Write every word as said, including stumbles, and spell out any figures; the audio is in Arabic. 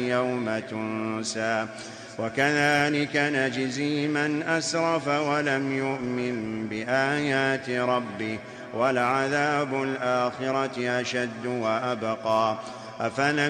يوم تنسى وكذلك نجزي من أسرف ولم يؤمن بآيات ربه ولعذاب الآخرة أشد وأبقى أفلم